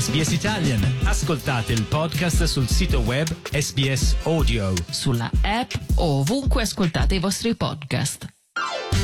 SBS Italian. Ascoltate il podcast sul sito web SBS Audio, sulla app o ovunque ascoltate i vostri podcast.